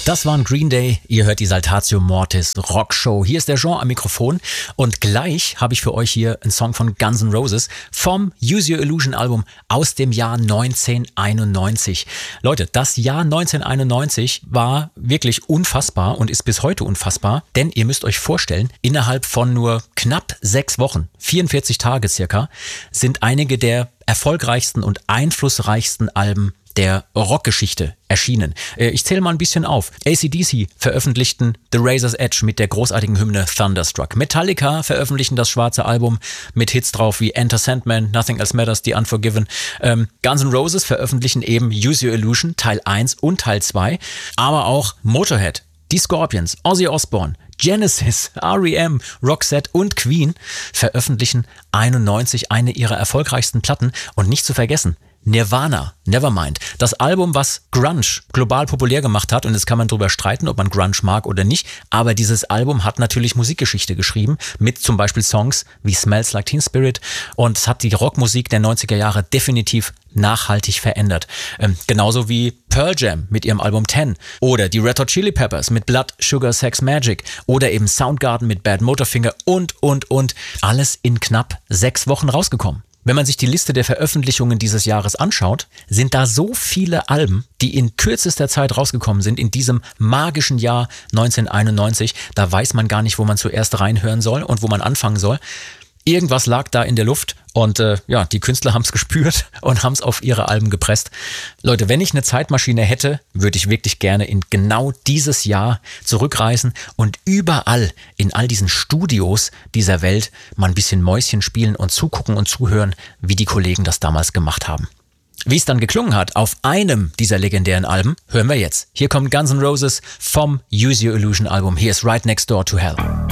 Das waren Green Day. Ihr hört die Saltatio Mortis Rockshow. Hier ist der Jean am Mikrofon und gleich habe ich für euch hier einen Song von Guns N' Roses vom Use Your Illusion Album aus dem Jahr 1991. Leute, das Jahr 1991 war wirklich unfassbar und ist bis heute unfassbar, denn ihr müsst euch vorstellen, innerhalb von nur knapp 6 Wochen, 44 Tage circa, sind einige der erfolgreichsten und einflussreichsten Alben der Rockgeschichte erschienen. Ich zähle mal ein bisschen auf. AC/DC veröffentlichten The Razor's Edge mit der großartigen Hymne Thunderstruck. Metallica veröffentlichten das schwarze Album mit Hits drauf wie Enter Sandman, Nothing Else Matters, The Unforgiven. Guns N' Roses veröffentlichen eben Use Your Illusion Teil 1 und Teil 2, aber auch Motorhead, die Scorpions, Ozzy Osbourne, Genesis, R.E.M., Roxette und Queen veröffentlichen 91 eine ihrer erfolgreichsten Platten und nicht zu vergessen, Nirvana, Nevermind. Das Album, was Grunge global populär gemacht hat, und jetzt kann man drüber streiten, ob man Grunge mag oder nicht, aber dieses Album hat natürlich Musikgeschichte geschrieben, mit zum Beispiel Songs wie Smells Like Teen Spirit, und es hat die Rockmusik der 90er Jahre definitiv nachhaltig verändert. Genauso wie Pearl Jam mit ihrem Album 10 oder die Red Hot Chili Peppers mit Blood, Sugar, Sex, Magic oder eben Soundgarden mit Bad Motorfinger und. Alles in knapp 6 Wochen rausgekommen. Wenn man sich die Liste der Veröffentlichungen dieses Jahres anschaut, sind da so viele Alben, die in kürzester Zeit rausgekommen sind, in diesem magischen Jahr 1991. Da weiß man gar nicht, wo man zuerst reinhören soll und wo man anfangen soll. Irgendwas lag da in der Luft und die Künstler haben es gespürt und haben es auf ihre Alben gepresst. Leute, wenn ich eine Zeitmaschine hätte, würde ich wirklich gerne in genau dieses Jahr zurückreisen und überall in all diesen Studios dieser Welt mal ein bisschen Mäuschen spielen und zugucken und zuhören, wie die Kollegen das damals gemacht haben. Wie es dann geklungen hat auf einem dieser legendären Alben, hören wir jetzt. Hier kommt Guns N' Roses vom Use Your Illusion Album. Hier ist Right Next Door to Hell.